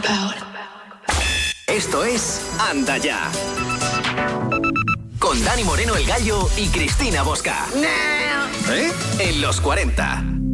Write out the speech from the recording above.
Esto es Anda Ya. Con Dani Moreno el Gallo y Cristina Bosca. En los 40.